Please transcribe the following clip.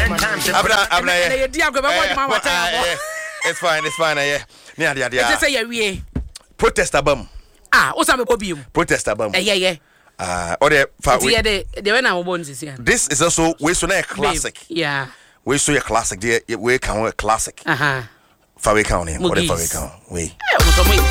It's fine. Yeah. Just say we Protest abam. What's up, Bobby? Protest abam. Yeah. Or the when I was born. This is also we so a classic. Yeah. We so a classic. We can a classic. For we count him. Whatever we count. We.